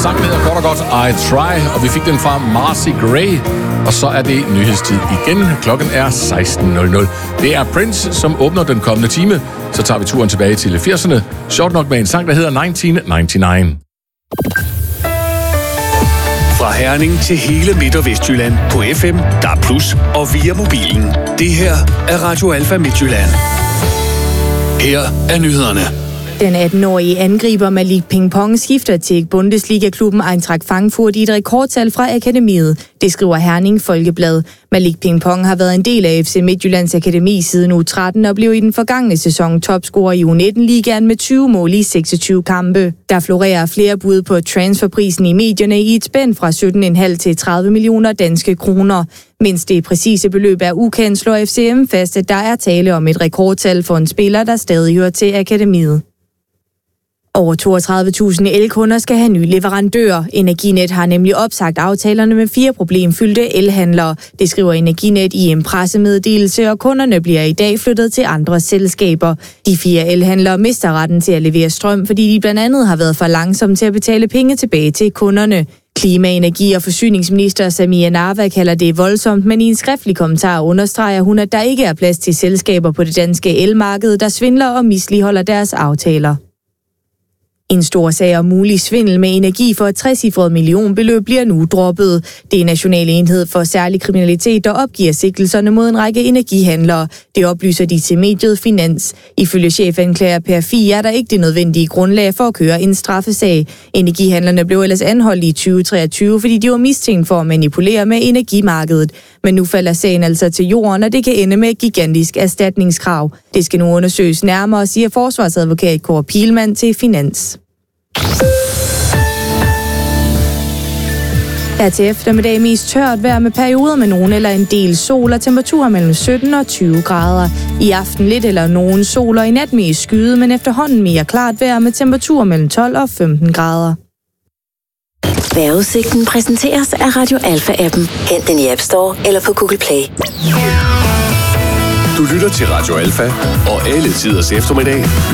Sangen hedder kort og godt I Try, og vi fik den fra Marcy Gray. Og så er det nyhedstid igen. Klokken er 16.00. Det er Prince, som åbner den kommende time. Så tager vi turen tilbage til 80'erne. Sjovt nok med en sang, der hedder 1999. Fra Herning til hele Midt- og Vestjylland på FM, DAB+, og via mobilen. Det her er Radio Alfa Midtjylland. Her er nyhederne. Den 18-årige angriber Malik Ping-Pong skifter til Bundesliga-klubben Eintracht Frankfurt i et rekordtal fra akademiet. Det skriver Herning Folkeblad. Malik Ping-Pong har været en del af FC Midtjyllands akademi siden U13 og blev i den forgangne sæson topscorer i U19-ligaen med 20 mål i 26 kampe. Der florerer flere bud på transferprisen i medierne i et spænd fra 17,5 til 30 millioner danske kroner. Mens det præcise beløb er ukendt, slår FCM fast, at der er tale om et rekordtal for en spiller, der stadig hører til akademiet. Over 32.000 elkunder skal have nye leverandører. Energinet har nemlig opsagt aftalerne med 4 problemfyldte elhandlere. Det skriver Energinet i en pressemeddelelse, og kunderne bliver i dag flyttet til andre selskaber. De 4 elhandlere mister retten til at levere strøm, fordi de blandt andet har været for langsomme til at betale penge tilbage til kunderne. Klima-, energi- og forsyningsminister Samia Narva kalder det voldsomt, men i en skriftlig kommentar understreger hun, at der ikke er plads til selskaber på det danske elmarked, der svindler og misligholder deres aftaler. En stor sag om mulig svindel med energi for et 60-cifret millionbeløb bliver nu droppet. Det er Nationale Enhed for Særlig Kriminalitet, der opgiver sigtelserne mod en række energihandlere. Det oplyser de til mediet Finans. Ifølge chefanklager Per Fie er der ikke det nødvendige grundlag for at køre en straffesag. Energihandlerne blev ellers anholdt i 2023, fordi de var mistænkt for at manipulere med energimarkedet. Men nu falder sagen altså til jorden, og det kan ende med et gigantisk erstatningskrav. Det skal nu undersøges nærmere, siger forsvarsadvokat Kåre Pilman til Finans. Her til eftermiddag mest tørt vejr med perioder med nogen eller en del sol og temperaturer mellem 17 og 20 grader. I aften lidt eller nogen sol og i nat mest skyde, men efterhånden mere klart vejr med temperaturer mellem 12 og 15 grader. Vejrudsigten præsenteres af Radio Alfa-appen. Hent den i App Store eller på Google Play. Du lytter til Radio Alfa og alle tiders eftermiddag.